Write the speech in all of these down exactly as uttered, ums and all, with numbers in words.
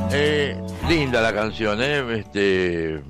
Eh, linda la canción, ¿eh? Este,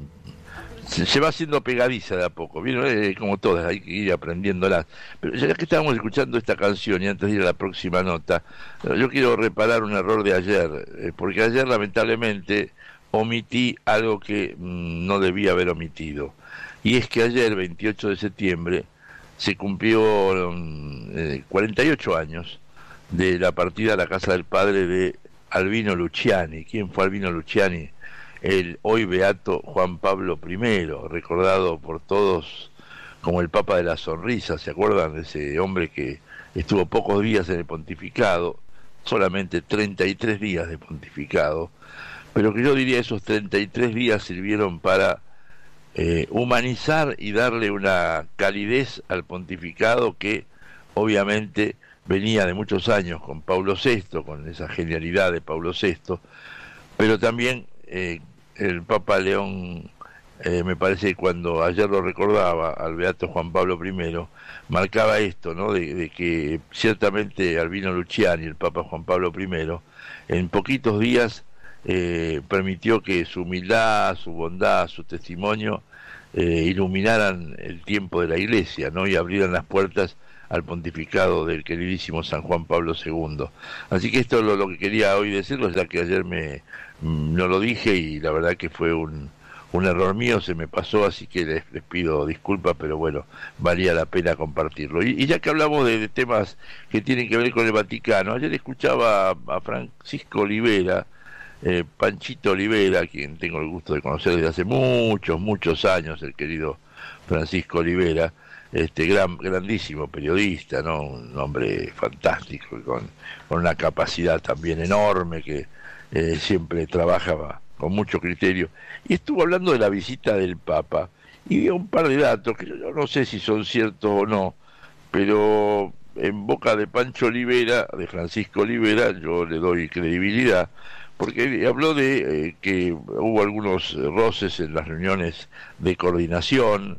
se, se va haciendo pegadiza de a poco, ¿vieron? Eh, como todas, hay que ir aprendiéndolas. Pero ya que estábamos escuchando esta canción y antes de ir a la próxima nota, eh, yo quiero reparar un error de ayer, eh, porque ayer lamentablemente omití algo que mm, no debía haber omitido. Y es que ayer, veintiocho de septiembre, se cumplió mm, eh, cuarenta y ocho años de la partida a la casa del padre de Albino Luciani. ¿Quién fue Albino Luciani? El hoy beato Juan Pablo primero, recordado por todos como el Papa de la Sonrisa. ¿Se acuerdan de ese hombre que estuvo pocos días en el pontificado? Solamente treinta y tres días de pontificado, pero que yo diría esos treinta y tres días sirvieron para eh, humanizar y darle una calidez al pontificado que obviamente venía de muchos años con Pablo sexto, con esa genialidad de Pablo sexto, pero también eh, el Papa León, eh, me parece que cuando ayer lo recordaba al beato Juan Pablo primero, marcaba esto, ¿no? De, de que ciertamente Albino Luciani, el Papa Juan Pablo primero, en poquitos días eh, permitió que su humildad, su bondad, su testimonio eh, iluminaran el tiempo de la Iglesia, ¿no? Y abrieran las puertas al pontificado del queridísimo San Juan Pablo segundo. Así que esto es lo, lo que quería hoy decirlo, ya que ayer me no lo dije y la verdad que fue un, un error mío, se me pasó, así que les, les pido disculpas, pero bueno, valía la pena compartirlo. Y, y ya que hablamos de, de temas que tienen que ver con el Vaticano, ayer escuchaba a, a Francisco Olivera, eh, Panchito Olivera, quien tengo el gusto de conocer desde hace muchos, muchos años, el querido Francisco Olivera, este gran grandísimo periodista, ¿no? Un hombre fantástico, con, con una capacidad también enorme, que eh, siempre trabajaba con mucho criterio, y estuvo hablando de la visita del Papa, y dio un par de datos que yo no sé si son ciertos o no, pero en boca de Pancho Olivera, de Francisco Olivera, yo le doy credibilidad, porque habló de eh, que hubo algunos roces en las reuniones de coordinación,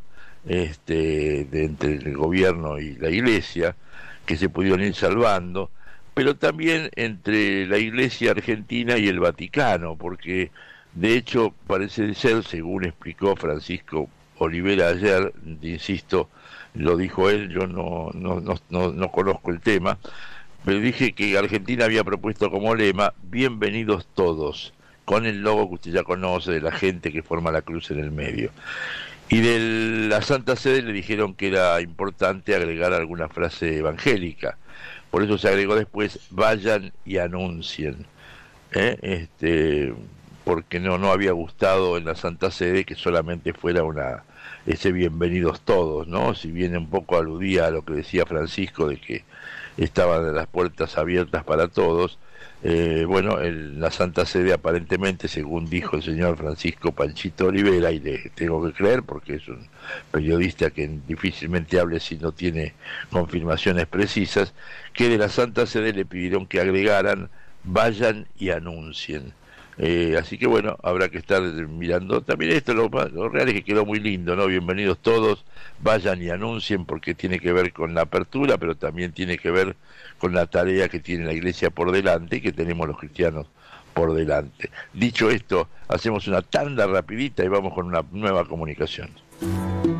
este, de entre el gobierno y la Iglesia, que se pudieron ir salvando, pero también entre la Iglesia argentina y el Vaticano, porque de hecho parece ser, según explicó Francisco Olivera ayer, insisto, lo dijo él, yo no, no, no, no, no conozco el tema, pero dije que Argentina había propuesto como lema, bienvenidos todos, con el logo que usted ya conoce de la gente que forma la cruz en el medio. Y de la Santa Sede le dijeron que era importante agregar alguna frase evangélica. Por eso se agregó después, vayan y anuncien. ¿eh? Este, porque no, no había gustado en la Santa Sede que solamente fuera una ese bienvenidos todos, ¿no? Si bien un poco aludía a lo que decía Francisco de que estaban las puertas abiertas para todos. Eh, bueno, el, la Santa Sede aparentemente, según dijo el señor Francisco Panchito Olivera, y le tengo que creer porque es un periodista que difícilmente hable si no tiene confirmaciones precisas, que de la Santa Sede le pidieron que agregaran, vayan y anuncien. Eh, así que bueno, habrá que estar mirando también esto, lo, lo real es que quedó muy lindo, ¿no? Bienvenidos todos, vayan y anuncien, porque tiene que ver con la apertura, pero también tiene que ver con la tarea que tiene la Iglesia por delante y que tenemos los cristianos por delante. Dicho esto, hacemos una tanda rapidita y vamos con una nueva comunicación.